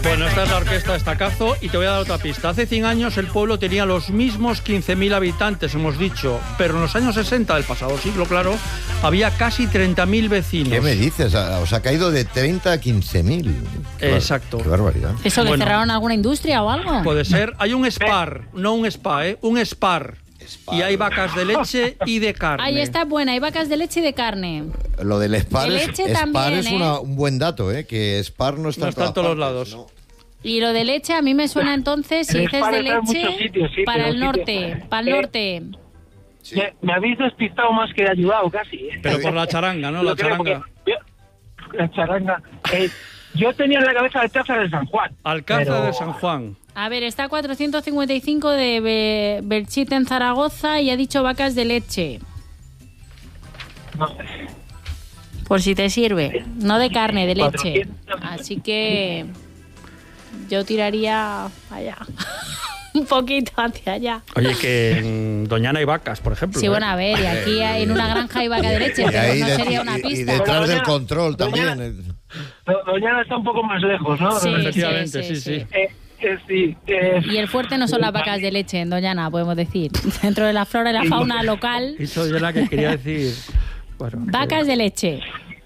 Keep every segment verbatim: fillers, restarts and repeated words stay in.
Bueno, esta es la orquesta Estacazo y te voy a dar otra pista. Hace cien años el pueblo tenía los mismos quince mil habitantes, hemos dicho, pero en los años sesenta del pasado siglo, claro, había casi treinta mil vecinos. ¿Qué me dices? Os ha caído de treinta a quince mil. Exacto. Qué barbaridad. ¿Eso que Bueno, cerraron alguna industria o algo? Puede ser. Hay un Spar, no un spa, ¿eh? Un Spar. Spar. Y hay vacas de leche y de carne. Ahí está buena, hay vacas de leche y de carne. Lo del Spar De es, leche Spar también, es ¿eh? una- un buen dato, ¿eh? Que Spar no está, No está en todos todas lados. partes, ¿no? Y lo de leche a mí me suena entonces, si El dices Spar de está en leche, muchos sitios, sí, para pero el sitios- norte, para el Eh, norte. Sí. Me, me habéis despistado más que ayudado casi. ¿eh? Pero por la charanga, ¿no? La Yo creo, charanga. porque yo- La charanga. Eh, yo tenía en la cabeza el Alcázar de San Juan. Alcázar pero- de San Juan. A ver, está a cuatrocientos cincuenta y cinco de Be- Belchite en Zaragoza y ha dicho vacas de leche. No sé. Por si te sirve. No de carne, de leche. cuatrocientos. Así que yo tiraría allá. Un poquito hacia allá. Oye, que en Doñana hay vacas, por ejemplo. Sí, ¿eh? bueno, a ver, y aquí hay- en una granja hay vaca de leche, Y, pero ahí no de- sería y- una y pista. detrás Pero del Doñana- control también. Doñana- eh. Do- Doñana está un poco más lejos, ¿no? Sí, Efectivamente, sí, sí, sí, sí. Eh, eh, sí, eh, Y el fuerte no son las vacas de leche en Doñana, podemos decir. Dentro de la flora y la fauna local, Eso yo la que quería decir. Bueno, vacas de leche.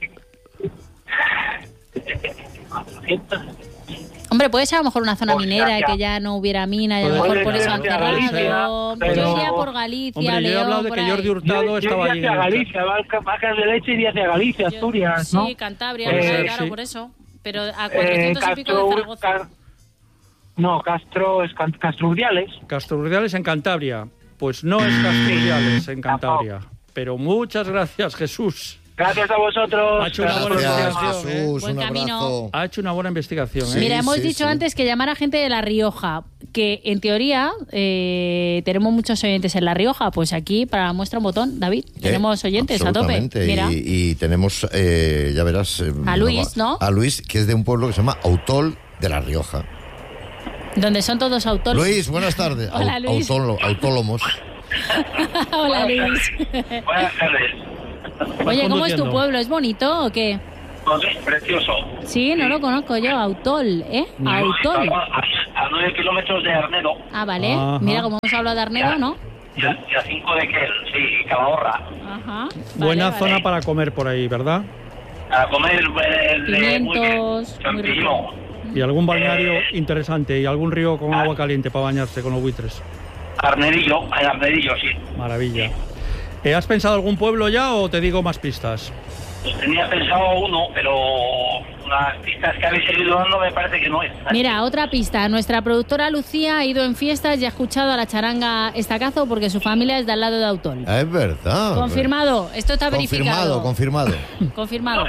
Hombre, puede ser a lo mejor una zona O sea, minera, ya- que ya no hubiera mina y a lo Puede mejor ser por eso han que Galicia, cerrado. pero- Yo iría por Galicia, Hombre, yo he León, hablado de por que ahí. Jordi Hurtado yo, yo estaba allí. iría en hacia el- Galicia, vaca- vacas de leche iría hacia Galicia, Yo- Asturias, ¿no? Sí, Cantabria, Puede sí, ser, claro, sí. por eso. Pero a Eh, cuatrocientos y pico de Castro, Zaragoza. Car- no, Castro, es Can- Castro Urdiales. Castro Urdiales en Cantabria. Pues no es Castro Urdiales en Cantabria. Pero muchas gracias, Jesús. Gracias a vosotros. Ha hecho una buena Gracias, investigación, ¿eh? Jesús. Buen Un camino. abrazo. Ha hecho una buena investigación, ¿eh? Sí, Mira, hemos sí, dicho sí. antes que llamar a gente de La Rioja, que en teoría eh, tenemos muchos oyentes en La Rioja. Pues aquí, para la muestra un botón, David, Eh, tenemos oyentes a tope. absolutamente. Mira. Y, y tenemos, eh, ya verás... eh, A Luis, ¿no? A Luis, que es de un pueblo que se llama Autol de La Rioja. Donde son todos autónomos. Luis, buenas tardes. Hola, Au- Luis. autólo- autónomos. Hola, Luis. Buenas tardes. Oye, ¿cómo es tu conduciendo. pueblo? ¿Es bonito o qué? Pues sí, precioso. Sí, no lo conozco yo. Autol, ¿eh? Autol. A, a nueve kilómetros de Arnedo Ah, vale. Ajá. Mira, como hemos hablado de Arnedo, ¿no? y a, y a cinco de Quel, sí, Calahorra. Ajá. Buena Vale, zona vale. para comer por ahí, ¿verdad? A comer eh, de Pimientos, muy muy champiñón. Y algún balneario interesante y algún río con agua caliente para bañarse con los buitres. Arnedillo, en Arnedillo, sí. Maravilla. Eh, ¿Has pensado algún pueblo ya o te digo más pistas? Pues tenía pensado uno, pero las pistas que habéis seguido dando me parece que no es. Mira, otra pista. Nuestra productora Lucía ha ido en fiestas y ha escuchado a la charanga Estacazo porque su familia es de al lado de Autol. Ah, es verdad. Confirmado. Esto está verificado. Confirmado, confirmado. Confirmado.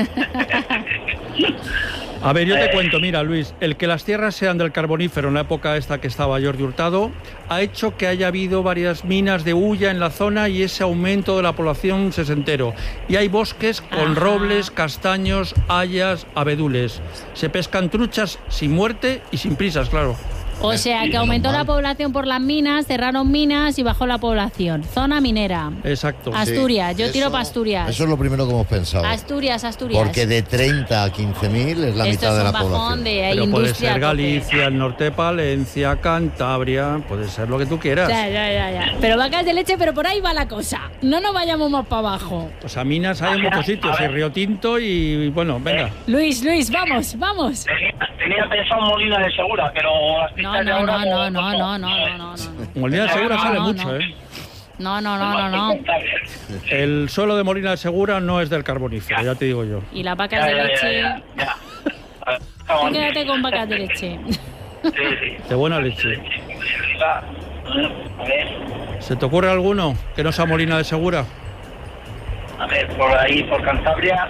A ver, yo te cuento, mira, Luis, el que las tierras sean del Carbonífero en la época esta que estaba Jordi Hurtado ha hecho que haya habido varias minas de hulla en la zona y ese aumento de la población sesentero. Y hay bosques con Ajá. robles, castaños, hayas, abedules. Se pescan truchas sin muerte y sin prisas, claro. O sea, que aumentó la población por las minas, cerraron minas y bajó la población. Zona minera. Exacto. Asturias, yo Eso- tiro para Asturias. Eso es lo primero que hemos pensado. Asturias, Asturias. Porque de treinta a quince mil es la Esto mitad es de un la bajón población. de Pero puede industria. ser a tope. Galicia, el norte de Palencia, Cantabria, puede ser lo que tú quieras. Ya, ya, ya, ya. Pero vacas de leche, pero por ahí va la cosa. No nos vayamos más para abajo. O sea, minas hay en muchos sitios, y Río Tinto y bueno, venga. Luis, Luis, vamos, vamos. Tenía, tenía pensado Molina de Segura, pero las pistas No, de no, ahora no, no, no, no, no, no, no, no. Molina de Segura No, sale no, mucho, no. ¿eh? No, no, no, no, no. El suelo de Molina de Segura no es del Carbonífero, ya te digo yo. Y las vacas Ya, de ya, ya, leche. ya, ya. Tú quédate con vacas de leche. Sí, sí. De buena leche. A ver, ¿Se te ocurre alguno que no sea Molina de Segura? a ver, por ahí, por Cantabria.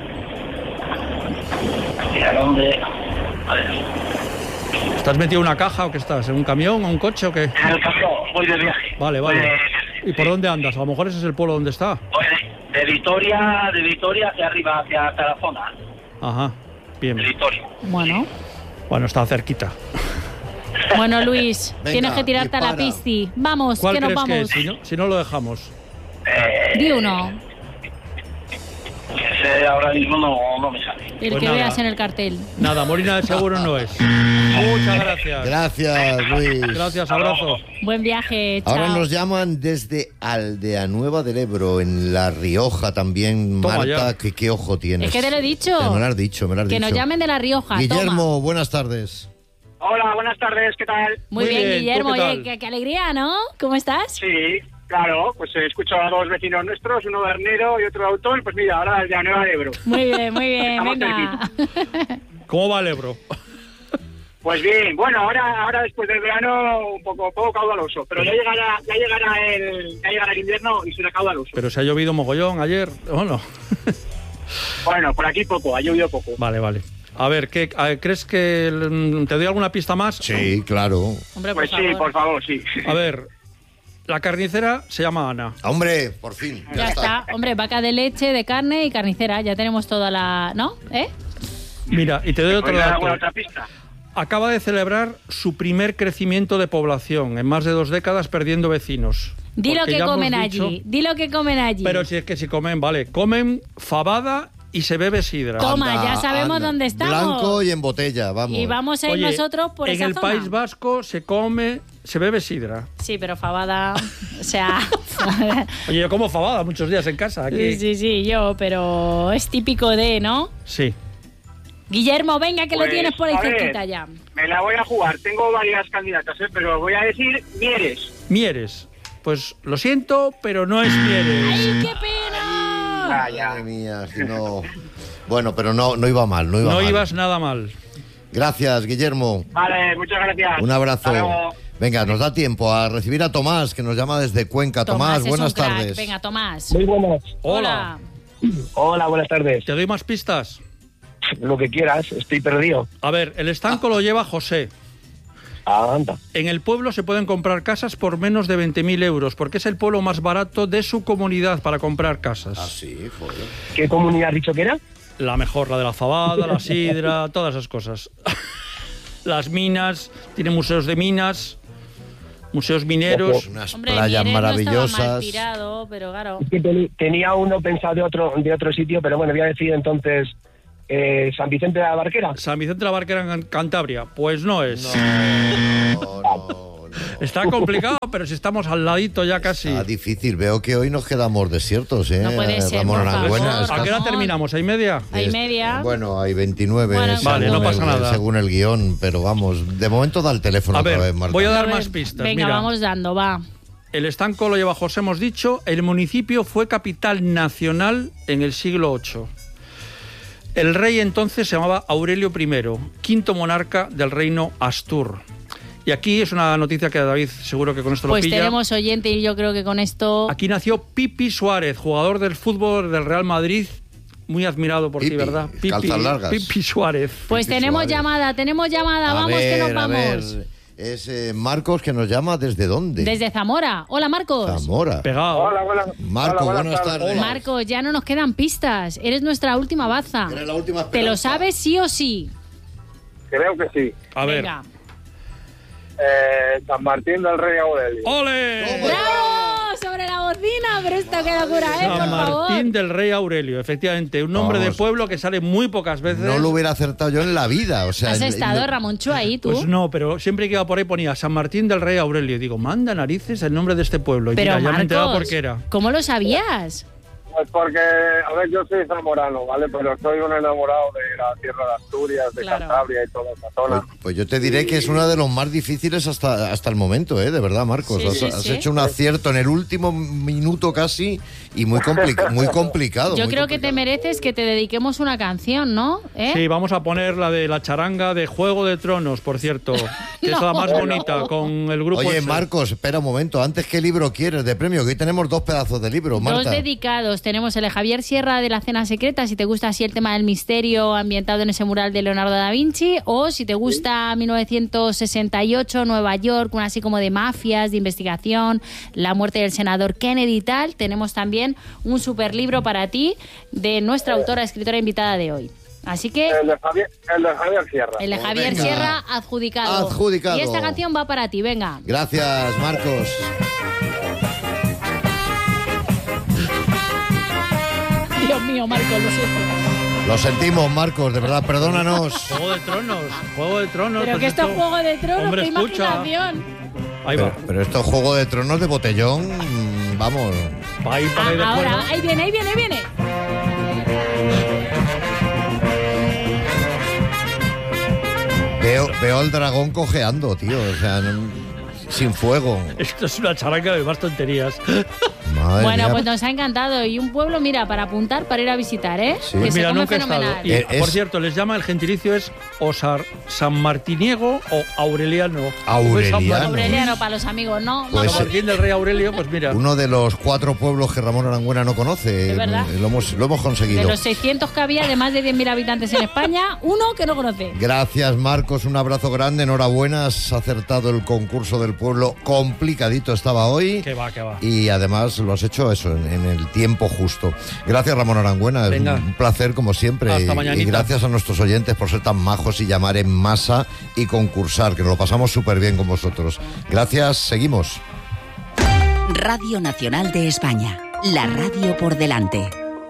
¿A dónde? A ver. ¿Estás metido en una caja o qué estás? ¿En un camión o un coche o qué? En el camión, voy de viaje. Vale, Voy vale. de- ¿Y por dónde andas? A lo mejor ese es el pueblo donde está. Voy de, de Vitoria, de Vitoria hacia arriba, hacia Tarazona. Ajá, bien. De Vitoria. Bueno. Bueno, está cerquita. Bueno, Luis, Venga, tienes que tirarte a la dispara. pisti. Vamos, ¿Cuál que nos crees que vamos. es? Si no, si no lo dejamos. Eh, Di uno. ese ahora mismo no, no me sale. El Pues que nada. veas en el cartel. Nada, Molina de Seguro no es. Muchas gracias. Gracias, Luis. Gracias, abrazo. Buen viaje, chao. Ahora nos llaman desde Aldea Nueva del Ebro, en La Rioja también. Toma Marta, ya. que qué ojo tienes. Es que te lo he dicho. Me lo has dicho, me lo has Que dicho. nos llamen de La Rioja. Guillermo, Toma. buenas tardes. Hola, buenas tardes, ¿qué tal? Muy, Muy bien, bien, ¿tú Guillermo. qué tal? Oye, qué, qué alegría, ¿no? ¿Cómo estás? Sí, claro, pues he escuchado a dos vecinos nuestros, uno de Arnero y otro de Autón, pues mira, ahora el de Nueva de Ebro. Muy bien, muy bien. Estamos Venga. ¿Cómo va el Ebro? Pues bien, bueno, ahora ahora después del verano un poco poco caudaloso, pero ya llegará ya llegará el ya llegará el invierno y será caudaloso. Pero se ha llovido mogollón ayer, ¿o no? Bueno, por aquí poco, ha llovido poco. Vale, vale. A ver, ¿qué, a ver, ¿crees que mm, te doy alguna pista más? Sí, claro. Hombre, por Pues sí, favor. por favor, sí. A ver, la carnicera se llama Ana. Hombre, por fin. Ya está. Hombre, vaca de leche, de carne y carnicera. Ya tenemos toda la... ¿No? ¿Eh? Mira, y te doy otro ¿Puedes dar dato. alguna otra pista? Acaba de celebrar su primer crecimiento de población en más de dos décadas perdiendo vecinos. Di lo Porque que ya hemos comen dicho- allí. Di lo que comen allí. Pero si es que si comen, vale, comen fabada y se bebe sidra. Toma, Anda, ya sabemos anda. dónde estamos. Blanco y en botella, vamos. Y vamos a ir Oye, nosotros por en esa el zona. País Vasco se come, se bebe sidra. Sí, pero fabada... O sea... Oye, yo como fabada muchos días en casa. Aquí. sí, sí, sí, yo, pero es típico de, ¿no? Sí. Guillermo, venga, que Pues, lo tienes por ahí a ver, cerquita ya. Me la voy a jugar, tengo varias candidatas, ¿eh? Pero voy a decir Mieres. Mieres. Pues lo siento, pero no es Mieres. ¡Ay, qué pena! Vaya. Madre mía, si no... Bueno, pero no, no iba mal, no iba No mal. ibas nada mal. Gracias, Guillermo. Vale, muchas gracias. Un abrazo. Hasta luego. Venga, nos da tiempo a recibir a Tomás, que nos llama desde Cuenca. Tomás, es buenas un crack. tardes. Venga, Tomás. Muy buenas. Hola. Hola, buenas tardes. ¿Te doy más pistas? Lo que quieras, estoy perdido. A ver, el estanco lo lleva José. Ah, anda. En el pueblo se pueden comprar casas por menos de veinte mil euros, porque es el pueblo más barato de su comunidad para comprar casas. Ah, sí, joder. ¿Qué comunidad has dicho que era? La mejor, la de la fabada, la sidra, todas esas cosas. Las minas, tiene museos de minas, museos mineros. Unas Hombre, playas Mieres no estaba mal maravillosas. tirado, pero claro. Es que teni- tenía uno pensado de otro de otro sitio, pero bueno, voy a decir entonces eh, San Vicente de la Barquera. San Vicente de la Barquera en Cantabria. Pues no es. No, no, no. Está complicado, pero si estamos al ladito ya casi. Está difícil. Veo que hoy nos quedamos desiertos, ¿eh? No puede ser, Ramón por favor. Aranguena. ¿A qué hora Ramón. terminamos? ¿A y media? Hay Es- media. Bueno, hay veintinueve. Bueno, según Vale, no pasa el- nada. Según el guión, pero vamos, de momento da el teléfono A otra ver, vez, Marta. voy a dar ver, más pistas. Venga, Mira, vamos dando, va. el estanco lo lleva José, hemos dicho. El municipio fue capital nacional en el siglo ocho. El rey entonces se llamaba Aurelio I, quinto monarca del reino Astur. Y aquí es una noticia que David seguro que con esto Pues lo pilla. tenemos oyente y yo creo que con esto... Aquí nació Pipi Suárez, jugador del fútbol del Real Madrid, muy admirado por ti, Pipi, ¿verdad? calzas largas. Pipi Suárez. Pues Pipi tenemos Suárez. llamada, tenemos llamada, A vamos que nos ver, a vamos. ver, es eh, Marcos que nos llama ¿desde dónde? Desde Zamora. Hola, Marcos. Zamora. Pegado. Hola, buenas. Marco, hola, buenas tardes. Marcos, ya no nos quedan pistas. Eres nuestra última baza. Eres la última ¿Te lo esperanza. sabes sí o sí? Creo que sí. A ver. Venga. Eh, San Martín del Rey Aurelio. ¡Ole! ¡Bravo! Sobre la bocina, pero esto qué locura, ¿eh? Por San favor. Martín del Rey Aurelio, efectivamente. Un nombre Vamos. de pueblo que sale muy pocas veces. No lo hubiera acertado yo en la vida. O sea, ¿Has en- estado, no- Ramonchu, ahí tú? Pues no, pero siempre que iba por ahí ponía San Martín del Rey Aurelio. Digo, manda narices el nombre de este pueblo. Y Pero mira, ya me he enterado Marcos, por qué era. ¿cómo lo sabías? Pues porque, a ver, yo soy zamorano, ¿vale? Pero soy un enamorado de la tierra de Asturias, de Claro. Cantabria y toda esa zona. Pues, pues yo te diré que es uno de los más difíciles hasta, hasta el momento, ¿eh? De verdad, Marcos. Sí, has sí, has sí. hecho un acierto en el último minuto casi y muy, complica- muy complicado. Yo muy creo que te complicado. mereces que te dediquemos una canción, ¿no? ¿Eh? Sí, vamos a poner la de la charanga de Juego de Tronos, por cierto. Que es la No. más bonita, con el grupo Oye, ese. Marcos, espera un momento. Antes, ¿qué libro quieres de premio? Que hoy tenemos dos pedazos de libro, Dos Marta. dedicados. Tenemos el de Javier Sierra de la Cena Secreta, si te gusta así el tema del misterio ambientado en ese mural de Leonardo da Vinci, o si te gusta mil novecientos sesenta y ocho, Nueva York, una así como de mafias, de investigación, la muerte del senador Kennedy y tal, tenemos también un super libro para ti de nuestra autora, escritora invitada de hoy. Así que El de Javier, el de Javier Sierra. el de Pues Javier venga. Sierra adjudicado. Adjudicado. Y esta canción va para ti, venga. Gracias, Marcos. Dios mío, Marco, lo siento. Lo sentimos, Marcos, de verdad, perdónanos. Juego de Tronos, Juego de Tronos. Pero pues que esto es Juego de Tronos, Hombre, qué escucha. imaginación. Ahí va. Pero, pero esto es Juego de Tronos de botellón, vamos. Va ahí para ahí de Ah, ahora, acuerdo. ahí viene, ahí viene, ahí viene. Veo, veo al dragón cojeando, tío, o sea, no- sin fuego. Esto es una charanga de más tonterías. Madre Bueno, mía. pues nos ha encantado. Y un pueblo, mira, para apuntar, para ir a visitar, ¿eh? Sí. Que Pues se mira, come nunca he estado. fenomenal. Y, Eh, por es- cierto, les llama, el gentilicio es Osar San Martiniego o Aureliano. Aureliano. San Martín. Aureliano para los amigos, ¿no? Pues, no, San Martín del Rey Aurelio, pues mira. Uno de los cuatro pueblos que Ramón Arangüena no conoce. Es verdad. Lo hemos, lo hemos de conseguido. los seiscientos que había, de más de diez mil habitantes en España, uno que no conoce. Gracias, Marcos, un abrazo grande, enhorabuena, has acertado el concurso del pueblo, complicadito estaba hoy. Que va, que va. Y además lo has hecho eso, en, en el tiempo justo. Gracias, Ramón Arangüena, es Venga. un placer como siempre. Hasta Y- mañanita. y gracias a nuestros oyentes por ser tan majos y llamar en masa y concursar, que nos lo pasamos súper bien con vosotros. Gracias, seguimos. Radio Nacional de España, la radio por delante.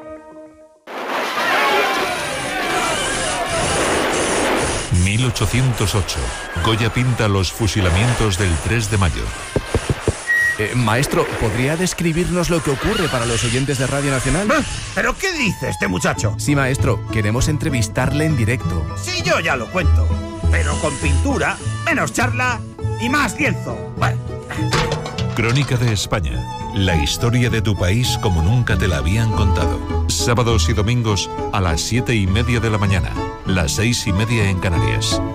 mil ochocientos ocho. Goya pinta los fusilamientos del tres de mayo. Eh, maestro, ¿podría describirnos lo que ocurre para los oyentes de Radio Nacional? ¿Pero qué dice este muchacho? Sí, maestro, queremos entrevistarle en directo. Sí, yo ya lo cuento. Pero con pintura, menos charla y más lienzo. Bueno. Crónica de España. La historia de tu país como nunca te la habían contado. Sábados y domingos a las siete y media de la mañana. Las seis y media en Canarias.